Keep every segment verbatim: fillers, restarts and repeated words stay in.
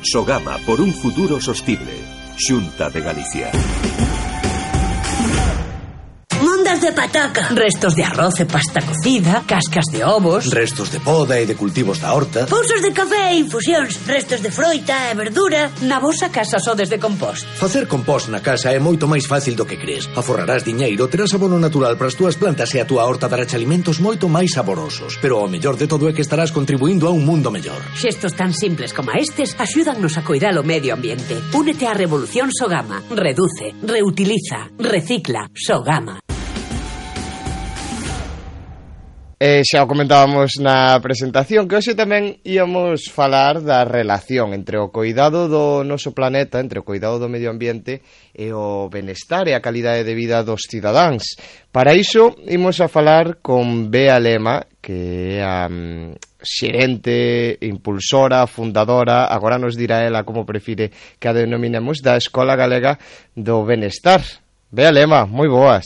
Sogama por un futuro sostible. Xunta de Galicia. Mondas de pataca, restos de arroz e pasta cocida, cascas de ovos, restos de poda e de cultivos da horta, pousos de café e infusións, restos de froita e verdura. Na vosa casa sodes de compost. Facer compost na casa é moito máis fácil do que crees. Aforrarás diñeiro, terás abono natural para as túas plantas e a túa horta dará alimentos moito máis saborosos. Pero o mellor de todo é que estarás contribuindo a un mundo mellor. Xestos tan simples como estes axúdannos a coidar o medio ambiente. Únete á revolución Sogama. Reduce, reutiliza, recicla. Sogama. Eh, xa o comentábamos na presentación que hoxe tamén íamos falar da relación entre o coidado do noso planeta, entre o coidado do medio ambiente e o benestar e a calidade de vida dos cidadáns. Para iso imos a falar con Bea Lema, que é a um, xerente, impulsora, fundadora, agora nos dirá ela como prefire que a denominemos, da Escola Galega do Benestar. Bea Lema, moi boas.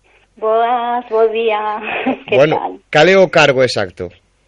Boas, bo día. Que bueno, tal? Cal é o cargo exacto?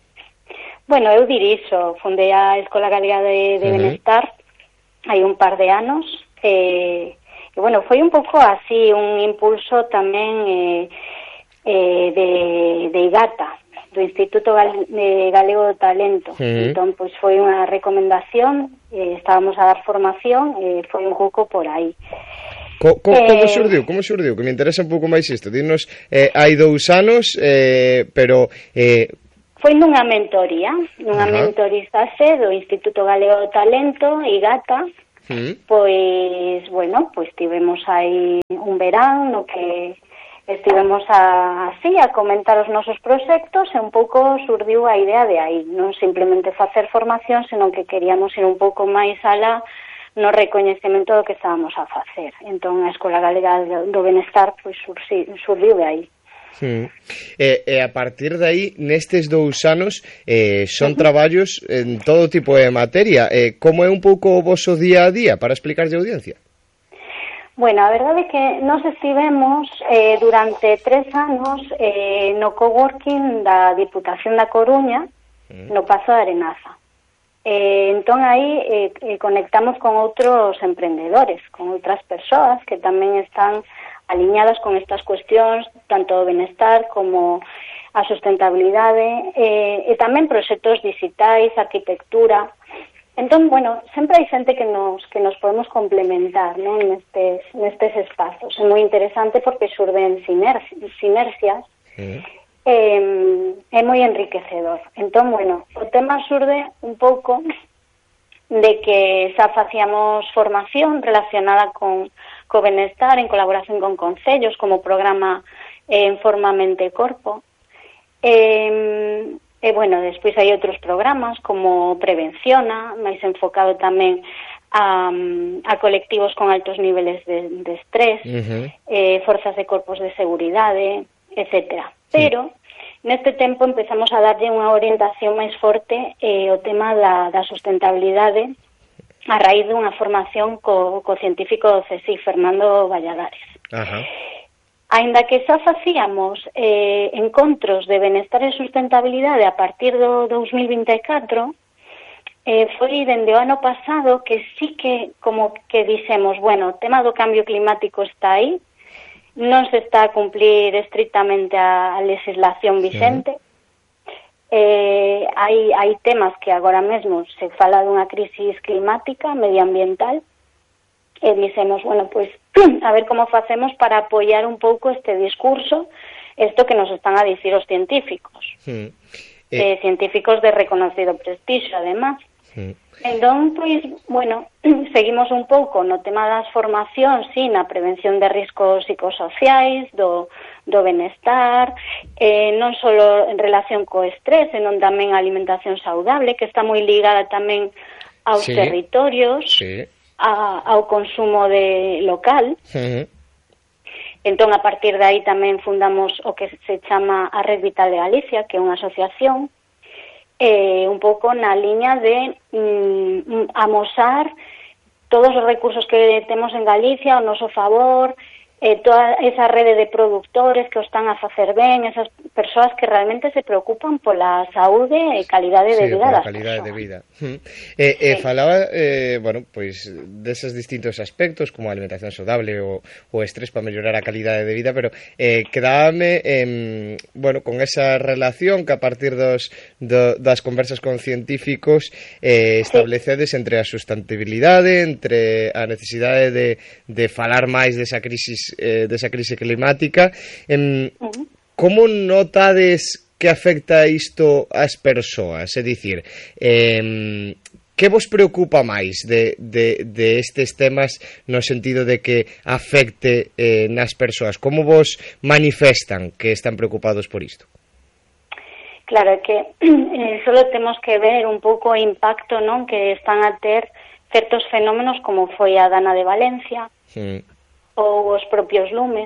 Bueno, eu dirixo, fundei a Escola Galega de, de uh-huh. Benestar hai un par de anos e, e bueno, foi un pouco así un impulso tamén eh, eh, de, de IGATA, do Instituto Gal, de Galego do Talento. Uh-huh. Entón, pois foi unha recomendación, eh, estábamos a dar formación e eh, foi un pouco por aí. Co, co, eh... Como xurdiu? Como xurdiu? Que me interesa un pouco máis isto. Dinos, eh, hai dous anos, eh, pero... Eh... Foi nunha mentoría, nunha uh-huh. mentorizaxe do Instituto Galego do Talento, IGATA, uh-huh. pois, bueno, pois tivemos aí un verán no que estivemos a, así a comentar os nosos proxectos e un pouco surdiu a idea de aí, non simplemente facer formación, senón que queríamos ir un pouco máis alá no recoñecemento do que estábamos a facer. Entón, a Escola Galega do Benestar pois sursi, surdiu de aí. Sí. E, e a partir de aí, nestes dous anos, eh, son uh-huh. traballos en todo tipo de materia. Eh, como é un pouco o voso día a día para explicarlle a audiencia? Bueno, a verdade é que nós estivemos eh, durante tres anos eh, no coworking da Diputación da Coruña, uh-huh. no Pazo de Arenaza. Eh, entón aí eh, eh, conectamos con outros emprendedores, con outras persoas que tamén están aliñadas con estas cuestións, tanto o benestar como a sustentabilidade, eh, e tamén proxectos digitais, arquitectura. Entón, bueno, sempre hai xente que nos que nos podemos complementar, non, nestes nestes espazos. É moi interesante porque xurden sinerxias, sinerxias sí. Eh, é moi enriquecedor. Entón, bueno, o tema xurde un pouco de que xa facíamos formación relacionada con co benestar en colaboración con concellos como programa eh, en forma mente e corpo. Eh, e, bueno, despois hai outros programas como Prevenciona, máis enfocado tamén a, a colectivos con altos niveles de, de estrés, uh-huh. eh, forzas de corpos de seguridade, etcétera. Pero neste tempo empezamos a darlle unha orientación máis forte eh, o tema da, da sustentabilidade a raíz dunha formación co, co científico do C S I, Fernando Valladares. Ajá. Aínda que xa facíamos eh, encontros de benestar e sustentabilidade a partir do dos mil vinte e catro, eh, foi dende o ano pasado que sí que como que dixemos, bueno, o tema do cambio climático está aí, non se está a cumplir estrictamente a legislación vigente. Uh-huh. Eh, hai, hai temas que agora mesmo se fala dunha crisis climática, medioambiental, e dixemos, bueno, pois, a ver como facemos para apoiar un pouco este discurso, isto que nos están a dicir os científicos. Uh-huh. Eh... Eh, científicos de reconocido prestixio, además. Uh-huh. Entón, pois, bueno, seguimos un pouco no tema das formacións, sí, na prevención de riscos psicosociais, do, do benestar, eh, non só en relación co estrés, senón tamén a alimentación saudable, que está moi ligada tamén aos sí. territorios, sí. A, ao consumo de local. Uh-huh. Entón, a partir de aí tamén fundamos o que se chama a Red Vital de Galicia, que é unha asociación eh, un pouco na liña de mm, amosar todos os recursos que temos en Galicia ao noso favor, eh, toda esa rede de produtores que o están a facer ben, esas persoas que realmente se preocupan pola saúde e calidade de sí, vida das calidade persoas. de vida. Eh, eh, sí. Falaba, eh, bueno, pois, deses distintos aspectos, como a alimentación saudable ou o estrés para mellorar a calidade de vida, pero eh, quedábame, eh, bueno, con esa relación que a partir dos, do, das conversas con científicos eh, establecedes sí. entre a sustentabilidade, entre a necesidade de, de falar máis desa crisis eh, desa crise climática. Eh, uh-huh. Como notades que afecta isto ás persoas? É dicir, eh, que vos preocupa máis de, de, de estes temas no sentido de que afecte eh, nas persoas? Como vos manifestan que están preocupados por isto? Claro, é que eh, solo temos que ver un pouco o impacto, non, que están a ter certos fenómenos como foi a dana de Valencia, sí. ou os propios lumes,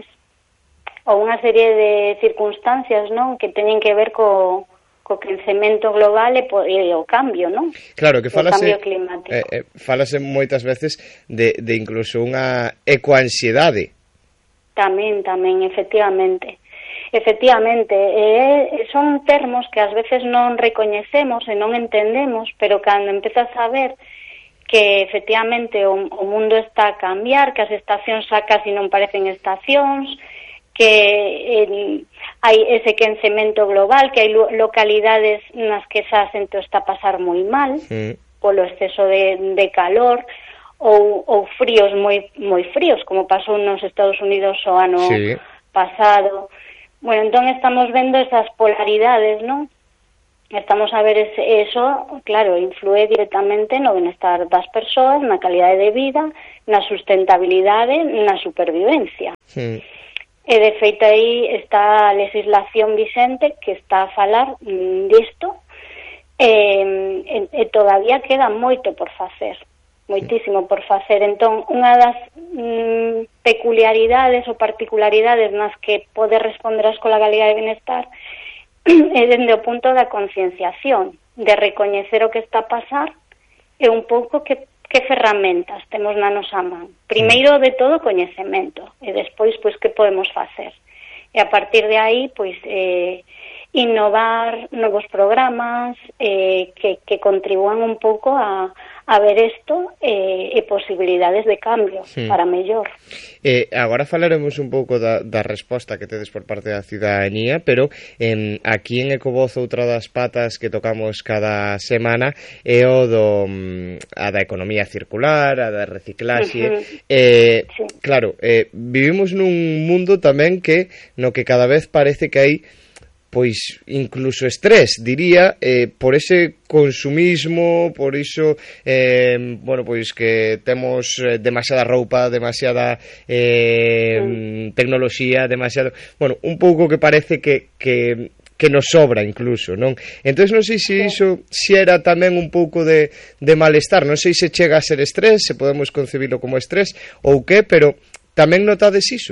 ou unha serie de circunstancias, non, que teñen que ver co, co crecemento global e, po, e o cambio, non? Claro, que falase, o cambio climático. Eh, eh, falase moitas veces de, de incluso unha ecoansiedade. Tamén, tamén, efectivamente. Efectivamente, eh, son termos que ás veces non recoñecemos e non entendemos, pero cando empezas a ver que efectivamente o, o mundo está a cambiar, que as estacións xa casi non parecen estacións, que eh, hai ese quencemento global, que hai lo, localidades nas que xa xente está a pasar moi mal, sí. polo exceso de, de calor, ou, ou fríos moi moi fríos, como pasou nos Estados Unidos o ano sí. pasado. Bueno, entón estamos vendo esas polaridades, non? Estamos a ver ese, eso, claro, inflúe directamente no benestar das persoas, na calidade de vida, na sustentabilidade, na supervivencia. Sí. E de feito aí está a legislación vixente que está a falar mm, disto, e, e, e todavía queda moito por facer, moitísimo por facer. Entón, unha das mm, peculiaridades ou particularidades nas que pode responder a Escola Galega de Benestar é dende o punto da concienciación, de recoñecer o que está a pasar e un pouco que, que ferramentas temos na nosa man. Primeiro de todo, coñecemento, e despois, pois, que podemos facer. E a partir de aí, pois, eh, innovar novos programas eh, que, que contribúan un pouco a, a ver isto eh, e posibilidades de cambio sí. para mellor. Eh, agora falaremos un pouco da, da resposta que tedes por parte da ciudadanía, pero eh, aquí en Ecovoz outra das patas que tocamos cada semana é o do a da economía circular, a da reciclaxe. Uh-huh. eh, sí. Claro, eh, vivimos nun mundo tamén que no que cada vez parece que hai pois incluso estrés, diría, eh, por ese consumismo, por iso, eh, bueno, pois que temos eh, demasiada roupa, demasiada eh, mm. tecnoloxía, demasiado, bueno, un pouco que parece que, que que nos sobra incluso, non? Entón non sei se iso se era tamén un pouco de, de malestar, non sei se chega a ser estrés, se podemos concebilo como estrés ou que, pero tamén notades iso?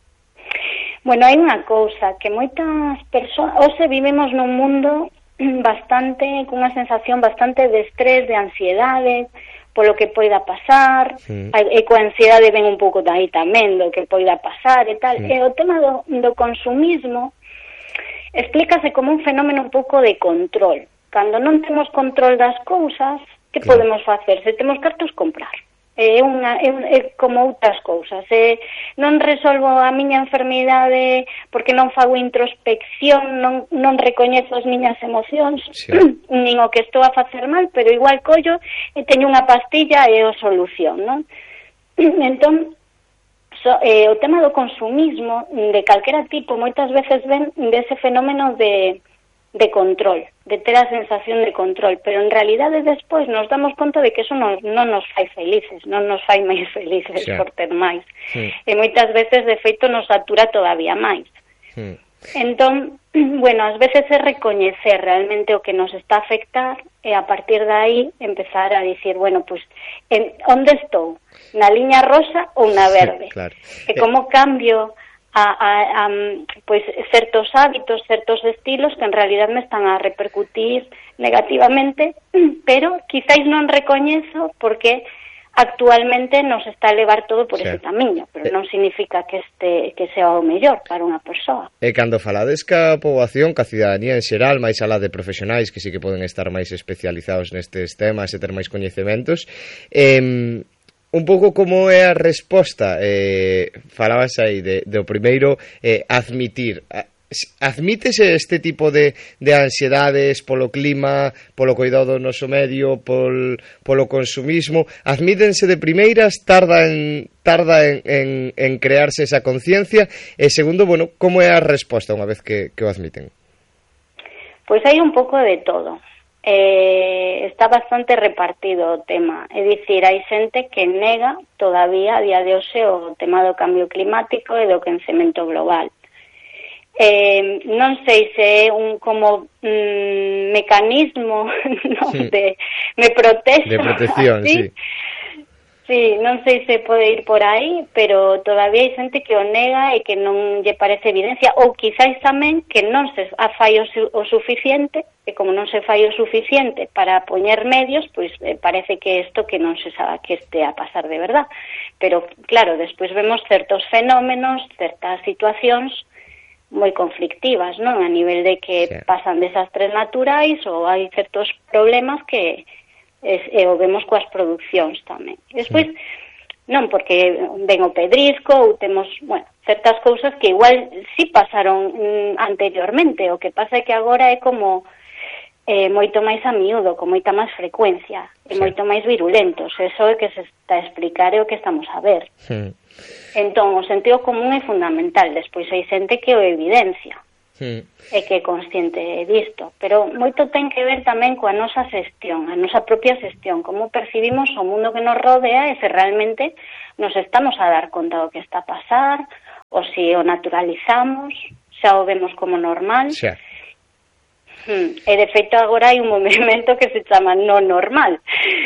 Bueno, hai unha cousa, que moitas persoas, hoxe vivimos nun mundo bastante, cunha sensación bastante de estrés, de ansiedade, polo que poida pasar, sí. e coa ansiedade ven un pouco dai tamén do que poida pasar e tal, sí. e o tema do, do consumismo explícase como un fenómeno un pouco de control. Cando non temos control das cousas, que claro. podemos facer? Se temos cartos, comprar. É, unha, é, é como outras cousas, é, non resolvo a miña enfermidade porque non fago introspección, non, non recoñezo as miñas emocións, sí. nin o que estou a facer mal, pero igual collo e teño unha pastilla e o solución, non? Entón, so, eh, o tema do consumismo de calquera tipo moitas veces ven dese fenómeno de de control, de ter a sensación de control, pero en realidade despois nos damos conta de que eso non, non nos fai felices, non nos fai máis felices sí. por ter máis. Sí. E moitas veces, de feito, nos satura todavía máis. Sí. Entón, bueno, ás veces é recoñecer realmente o que nos está a afectar e a partir de aí empezar a dicir, bueno, pues, en, onde estou? Na liña rosa ou na verde? Sí, claro. E como cambio A, a, a pois certos hábitos, certos estilos que en realidad me están a repercutir negativamente, pero quizáis non recoñezo porque actualmente nos está a levar todo por sí. ese camiño, pero non significa que este que sea o mellor para unha persoa. E cando falades ca poboación, ca cidadanía en xeral, máis alá de profesionais que sí que poden estar máis especializados nestes temas e ter máis coñecementos, eh, un pouco como é a resposta, eh, falabas aí de, de o primeiro eh, admitir, admítese este tipo de, de ansiedades polo clima, polo cuidado do noso medio, pol, polo consumismo, admítense de primeiras, tarda en tarda en, en, en crearse esa conciencia, e segundo, bueno, como é a resposta unha vez que, que o admiten? Pois hai un pouco de todo. Eh, está bastante repartido o tema, é dicir, hai xente que nega todavía a día de hoxe o tema do cambio climático e do quencemento global. Eh, non sei se é un como mm, mecanismo no, sí. de me protexo de protección, así. sí. Sí, non sei se pode ir por aí, pero todavía hai xente que o nega e que non lle parece evidencia, ou quizáis tamén que non se fai o, su, o suficiente, e como non se fai o suficiente para poñer medios, pois eh, parece que isto que non se sabe que este a pasar de verdad. Pero claro, despois vemos certos fenómenos, certas situacións moi conflictivas, non? A nivel de que sí. pasan desastres naturais ou hai certos problemas que es, e o vemos coas producións tamén. E despois, sí. non, porque ven o pedrisco ou temos, bueno, certas cousas que igual sí pasaron mm, anteriormente, o que pasa é que agora é como eh, moito máis a miúdo, con moita máis frecuencia, e sí. moito máis virulentos. Eso é que se está a explicar e o que estamos a ver. Sí. Entón, o sentido común é fundamental, despois hai xente que o evidencia sí. e que é consciente disto, pero moito ten que ver tamén coa nosa xestión, a nosa propia xestión, como percibimos o mundo que nos rodea e se realmente nos estamos a dar conta do que está a pasar, ou se o naturalizamos, xa o vemos como normal. Sí. Hmm. E de feito agora hai un movimento que se chama no normal.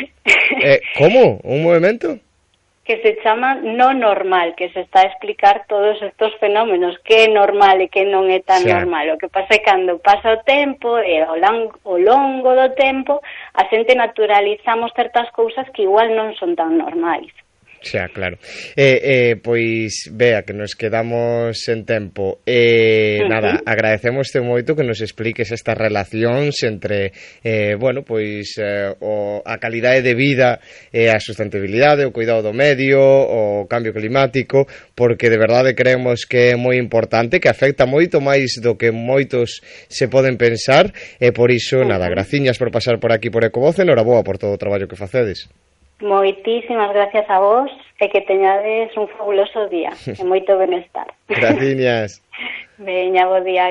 Eh, como? Un movimento? Que se chama no normal, que se está a explicar todos estos fenómenos, que é normal e que non é tan sí. normal. O que pasa é que cando pasa o tempo e ao longo, ao longo do tempo a xente naturalizamos certas cousas que igual non son tan normais. Xa, claro. Eh, eh, pois, vea, que nos quedamos sen tempo. Eh, uh-huh. Nada, agradecémoste moito que nos expliques estas relacións entre, eh, bueno, pois, eh, o, a calidade de vida e a sustentabilidade, o cuidado do medio, o cambio climático, porque de verdade creemos que é moi importante, que afecta moito máis do que moitos se poden pensar, e por iso, uh-huh. nada, graciñas por pasar por aquí por Ecovoz, e noraboa por todo o traballo que facedes. Moitísimas gracias a vos e que teñades un fabuloso día e moito benestar. Graciñas. Veña, bo día.